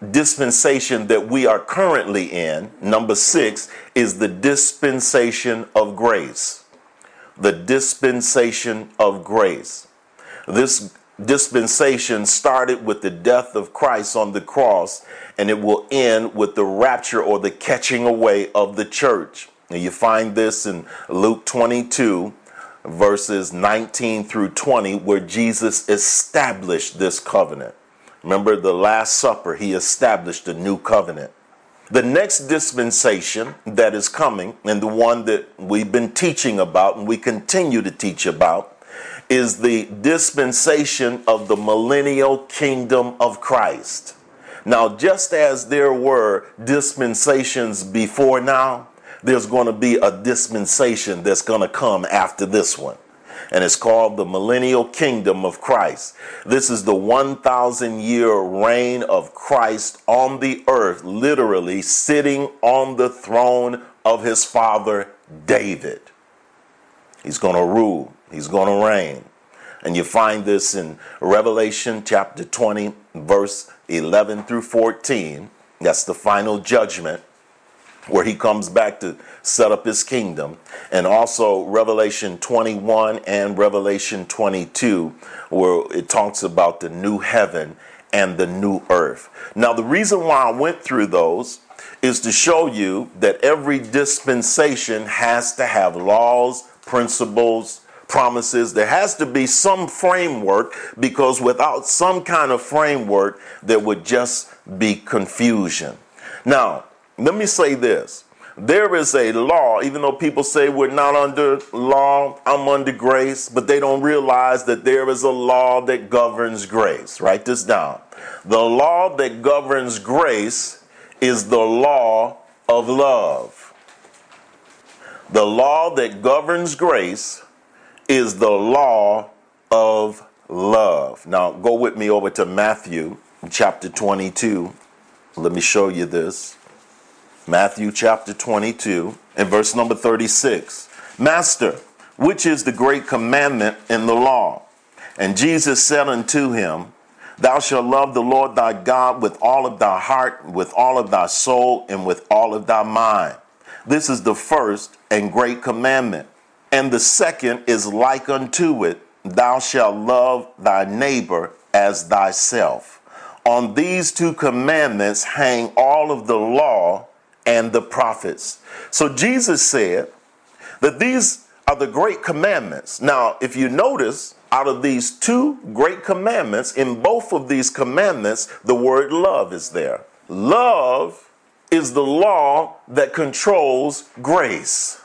dispensation that we are currently in, number 6, is the dispensation of grace. The dispensation of grace. This dispensation started with the death of Christ on the cross, and it will end with the rapture or the catching away of the church. Now you find this in Luke 22, verses 19 through 20, where Jesus established this covenant. Remember the Last Supper, he established a new covenant. The next dispensation that is coming, and the one that we've been teaching about and we continue to teach about, is the dispensation of the millennial kingdom of Christ. Now, just as there were dispensations before now, there's going to be a dispensation that's going to come after this one. And it's called the millennial kingdom of Christ. This is the 1,000-year reign of Christ on the earth, literally sitting on the throne of his father David. He's going to rule. He's going to reign. And you find this in Revelation chapter 20, verse 11 through 14. That's the final judgment, where he comes back to set up his kingdom. And also Revelation 21 and Revelation 22, where it talks about the new heaven and the new earth. Now, the reason why I went through those is to show you that every dispensation has to have laws, principles, promises. There has to be some framework, because without some kind of framework, there would just be confusion. Now, let me say this. There is a law, even though people say we're not under law, I'm under grace, but they don't realize that there is a law that governs grace. Write this down. The law that governs grace is the law of love. The law that governs grace is the law of love. Now, go with me over to Matthew chapter 22. Let me show you this. Matthew chapter 22 and verse number 36. Master, which is the great commandment in the law? And Jesus said unto him, Thou shalt love the Lord thy God with all of thy heart, with all of thy soul, and with all of thy mind. This is the first and great commandment. And the second is like unto it, Thou shalt love thy neighbor as thyself. On these two commandments hang all of the law and the prophets. So Jesus said that these are the great commandments. Now, if you notice, out of these two great commandments, in both of these commandments, the word love is there. Love is the law that controls grace.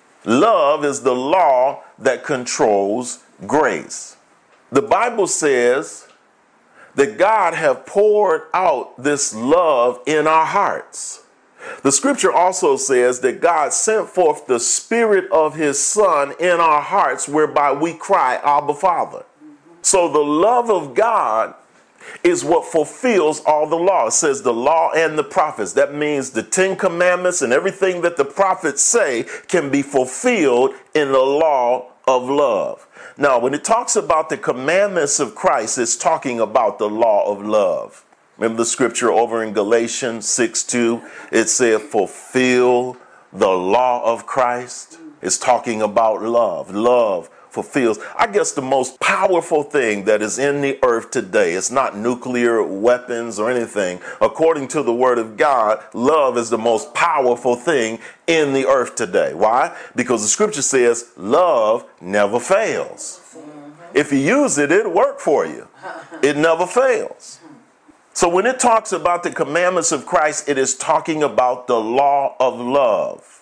Love is the law that controls grace. The Bible says that God have poured out this love in our hearts. The scripture also says that God sent forth the Spirit of his Son in our hearts, whereby we cry, Abba, Father. So the love of God is what fulfills all the law. It says the law and the prophets. That means the 10 commandments and everything that the prophets say can be fulfilled in the law of love. Now, when it talks about the commandments of Christ, it's talking about the law of love. Remember the scripture over in Galatians 6:2? It said, fulfill the law of Christ. It's talking about love. Love fulfills. I guess the most powerful thing that is in the earth today, it's not nuclear weapons or anything. According to the word of God, love is the most powerful thing in the earth today. Why? Because the scripture says love never fails. If you use it, it'll work for you. It never fails. So when it talks about the commandments of Christ, it is talking about the law of love.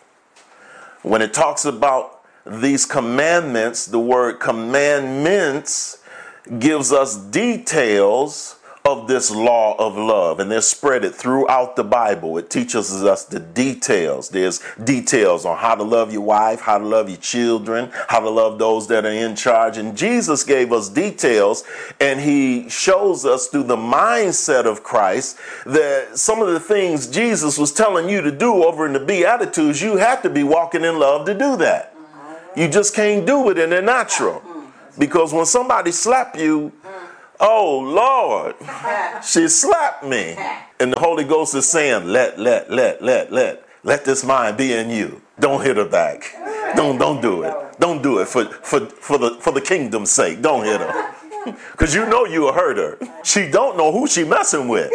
When it talks about these commandments, the word commandments gives us details of this law of love, and they're spread throughout the Bible. It teaches us the details. There's details on how to love your wife, how to love your children, how to love those that are in charge. And Jesus gave us details, and he shows us through the mindset of Christ that some of the things Jesus was telling you to do over in the Beatitudes, you have to be walking in love to do that. You just can't do it in the natural. Because when somebody slap you, Oh, Lord, she slapped me. And the Holy Ghost is saying, let this mind be in you. Don't hit her back. Don't do it. Don't do it for the kingdom's sake. Don't hit her. Because you know you'll hurt her. She don't know who she messing with.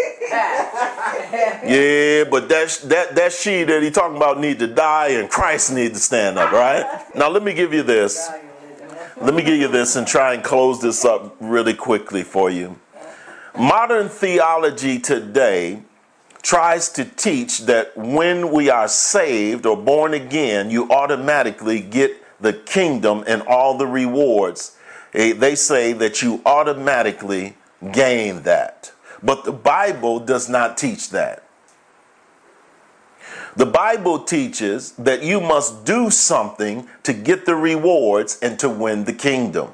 Yeah, but that she that he talking about need to die and Christ need to stand up, right? Now let me give you this. Let me give you this and try and close this up really quickly for you. Modern theology today tries to teach that when we are saved or born again, you automatically get the kingdom and all the rewards. They say that you automatically gain that. But the Bible does not teach that. The Bible teaches that you must do something to get the rewards and to win the kingdom.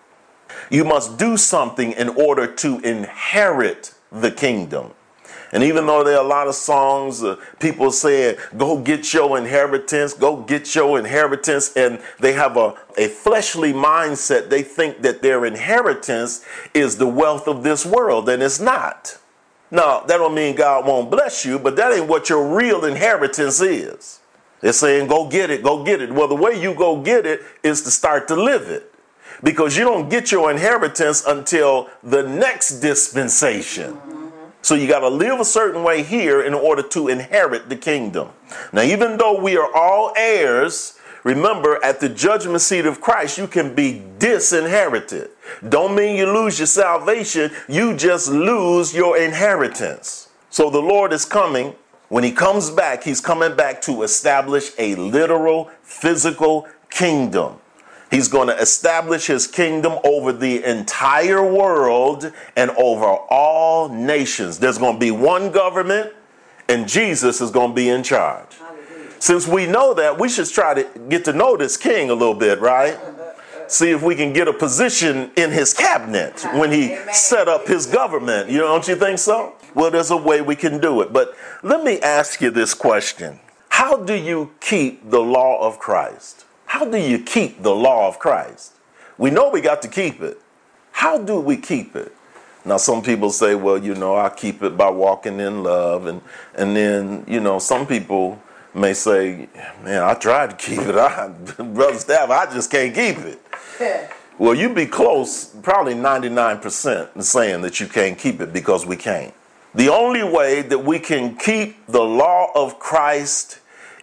You must do something in order to inherit the kingdom. And even though there are a lot of songs, people say, go get your inheritance, go get your inheritance. And they have a fleshly mindset. They think that their inheritance is the wealth of this world, and it's not. Now, that don't mean God won't bless you, but that ain't what your real inheritance is. They're saying, go get it, go get it. Well, the way you go get it is to start to live it. Because you don't get your inheritance until the next dispensation. So you got to live a certain way here in order to inherit the kingdom. Now, even though we are all heirs, remember at the judgment seat of Christ, you can be disinherited. Don't mean you lose your salvation. You just lose your inheritance. So the Lord is coming. When he comes back, he's coming back to establish a literal, physical kingdom. He's going to establish his kingdom over the entire world and over all nations. There's going to be one government, and Jesus is going to be in charge. Since we know that, we should try to get to know this king a little bit, right? See if we can get a position in his cabinet when he set up his government. Don't you think so? Well, there's a way we can do it. But let me ask you this question. How do you keep the law of Christ? How do you keep the law of Christ? We know we got to keep it. How do we keep it? Now, some people say, well, I keep it by walking in love. And then, some people may say, man, I tried to keep it. Brother Staff, I just can't keep it. Well, you'd be close, probably 99% in saying that you can't keep it because we can't. The only way that we can keep the law of Christ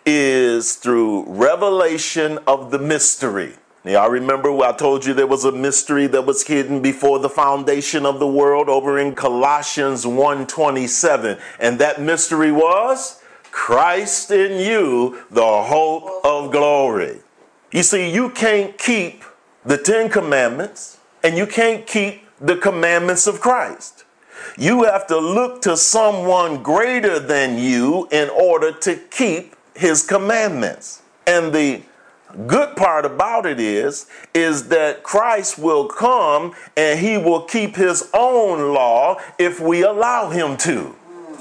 is through revelation of the mystery. Now, I remember I told you there was a mystery that was hidden before the foundation of the world over in Colossians 1:27. And that mystery was Christ in you, the hope of glory. You see, you can't keep the 10 commandments and you can't keep the commandments of Christ. You have to look to someone greater than you in order to keep his commandments. And the good part about it is that Christ will come and he will keep his own law if we allow him to.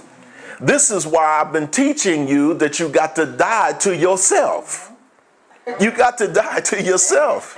This is why I've been teaching you that you got to die to yourself. You got to die to yourself.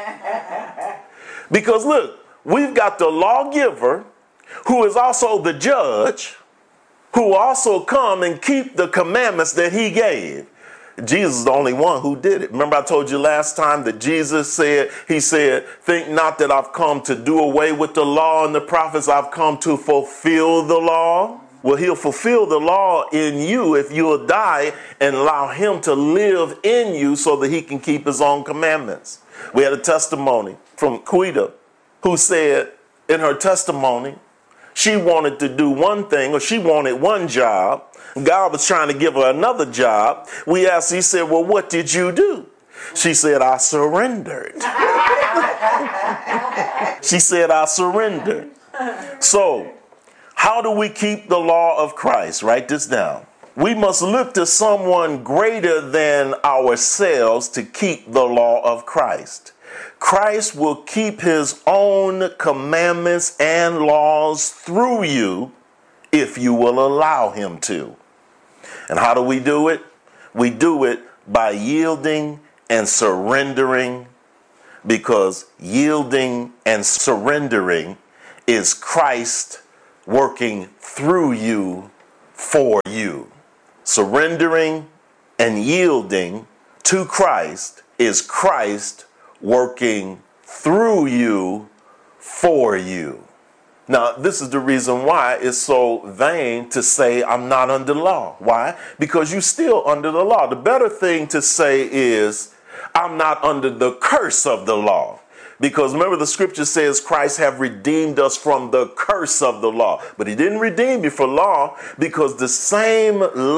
Because look, we've got the lawgiver who is also the judge, who also come and keep the commandments that he gave. Jesus is the only one who did it. Remember I told you last time that Jesus said, think not that I've come to do away with the law and the prophets. I've come to fulfill the law. Well, he'll fulfill the law in you if you'll die and allow him to live in you so that he can keep his own commandments. We had a testimony from Quita who said in her testimony, she wanted to do one thing, or she wanted one job. God was trying to give her another job. We asked, he said, well, what did you do? She said, I surrendered. She said, I surrendered. So, how do we keep the law of Christ? Write this down. We must look to someone greater than ourselves to keep the law of Christ. Christ will keep his own commandments and laws through you if you will allow him to. And how do we do it? We do it by yielding and surrendering, because yielding and surrendering is Christ working through you for you. Surrendering and yielding to Christ is Christ working through you for you. Now, this is the reason why it's so vain to say I'm not under law. Why? Because you're still under the law. The better thing to say is I'm not under the curse of the law. Because remember, the scripture says Christ have redeemed us from the curse of the law. But he didn't redeem you for law, because the same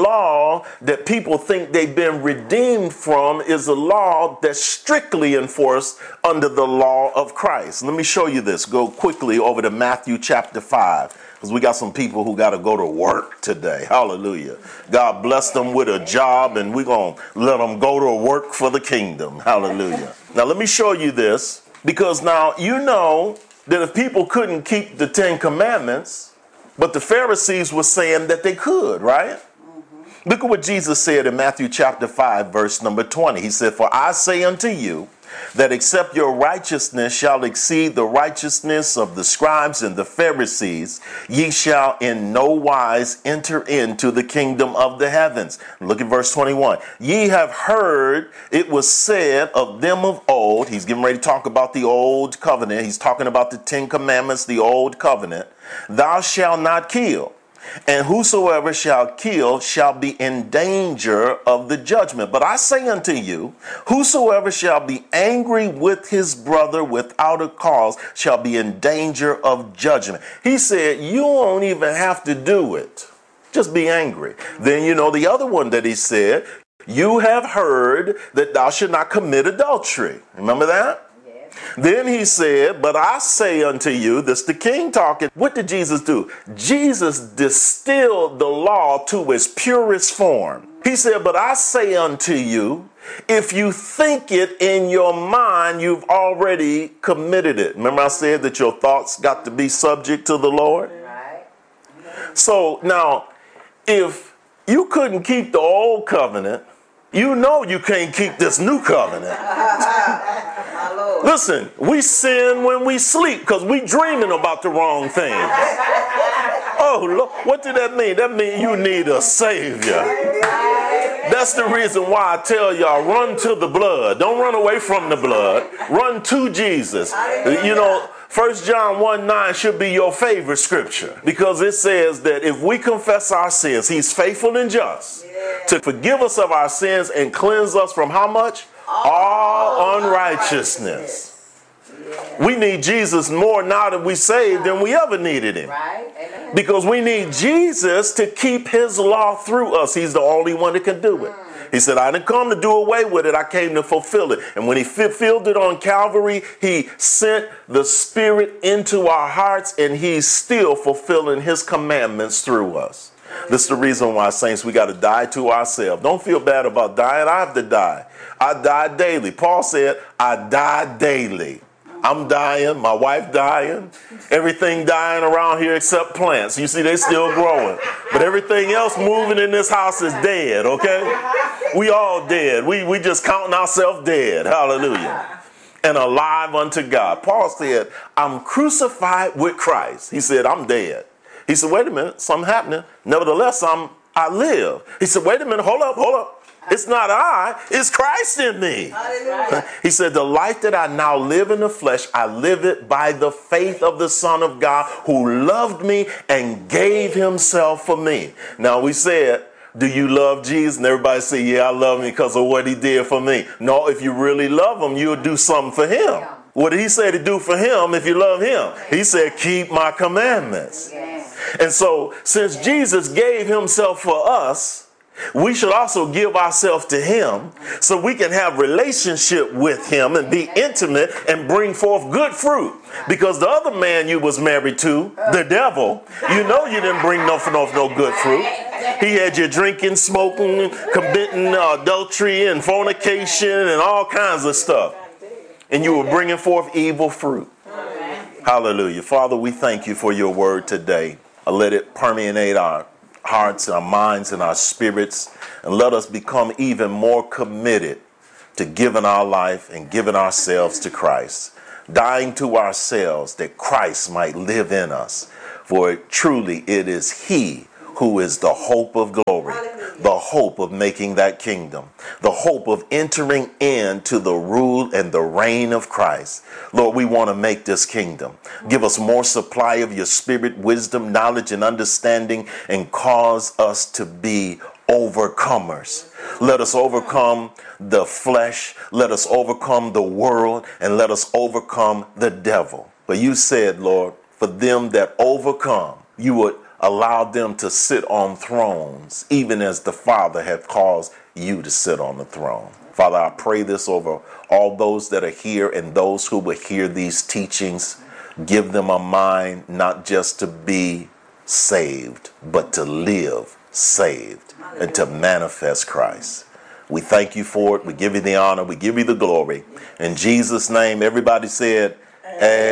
law that people think they've been redeemed from is a law that's strictly enforced under the law of Christ. Let me show you this. Go quickly over to Matthew chapter 5. Because we got some people who got to go to work today. Hallelujah. God bless them with a job, and we're going to let them go to work for the kingdom. Hallelujah. Now, let me show you this. Because now you know that if people couldn't keep the 10 Commandments, but the Pharisees were saying that they could, right? Mm-hmm. Look at what Jesus said in Matthew chapter 5, verse number 20. He said, "For I say unto you, that except your righteousness shall exceed the righteousness of the scribes and the Pharisees, ye shall in no wise enter into the kingdom of the heavens." Look at verse 21. "Ye have heard it was said of them of old," he's getting ready to talk about the old covenant. He's talking about the 10 Commandments, the old covenant. "Thou shalt not kill. And whosoever shall kill shall be in danger of the judgment. But I say unto you, whosoever shall be angry with his brother without a cause shall be in danger of judgment." He said, you won't even have to do it. Just be angry. Then you know the other one that he said, "You have heard that thou should not commit adultery." Remember that? Then he said, "But I say unto you," this the king talking. What did Jesus do? Jesus distilled the law to its purest form. He said, "But I say unto you, if you think it in your mind, you've already committed it." Remember I said that your thoughts got to be subject to the Lord? Right. So now, if you couldn't keep the old covenant, you know you can't keep this new covenant. Listen, we sin when we sleep because we dreaming about the wrong thing. Oh, look, what did that mean? That means you need a savior. That's the reason why I tell y'all, run to the blood. Don't run away from the blood. Run to Jesus. You know, 1 John 1:9 should be your favorite scripture, because it says that if we confess our sins, he's faithful and just to forgive us of our sins and cleanse us from how much? All unrighteousness. We need Jesus more now that we saved than we ever needed him. Because we need Jesus to keep his law through us. He's the only one that can do it. He said, "I didn't come to do away with it. I came to fulfill it." And when he fulfilled it on Calvary, he sent the Spirit into our hearts, and he's still fulfilling his commandments through us. This is the reason why, saints, we got to die to ourselves. Don't feel bad about dying. I have to die. I die daily. Paul said, "I die daily." I'm dying. My wife dying. Everything dying around here except plants. You see, they still growing. But everything else moving in this house is dead, okay? We all dead. We just counting ourselves dead. Hallelujah. And alive unto God. Paul said, "I'm crucified with Christ." He said, "I'm dead." He said, "Wait a minute, something happening. Nevertheless, I live." He said, "Wait a minute, hold up. It's not I, it's Christ in me." Hallelujah. He said, "The life that I now live in the flesh, I live it by the faith of the Son of God who loved me and gave himself for me." Now we said, do you love Jesus? And everybody say, "Yeah, I love him because of what he did for me." No, if you really love him, you'll do something for him. What did he say to do for him if you love him? He said, "Keep my commandments." And so since Jesus gave himself for us, we should also give ourselves to him so we can have relationship with him and be intimate and bring forth good fruit. Because the other man you was married to, the devil, you know you didn't bring no good fruit. He had you drinking, smoking, committing adultery and fornication and all kinds of stuff. And you were bringing forth evil fruit. Hallelujah. Father, we thank you for your word today. Let it permeate our hearts, our minds, and our spirits, and let us become even more committed to giving our life and giving ourselves to Christ. dying to ourselves that Christ might live in us. For truly it is he who is the hope of glory, the hope of making that kingdom, the hope of entering into the rule and the reign of Christ. Lord, we want to make this kingdom. Give us more supply of your spirit, wisdom, knowledge, and understanding, and cause us to be overcomers. Let us overcome the flesh. Let us overcome the world, and let us overcome the devil. But you said, Lord, for them that overcome, you would allow them to sit on thrones, even as the Father hath caused you to sit on the throne. Father, I pray this over all those that are here and those who will hear these teachings. Give them a mind not just to be saved, but to live saved and to manifest Christ. We thank you for it. We give you the honor. We give you the glory. In Jesus' name, everybody said, Amen.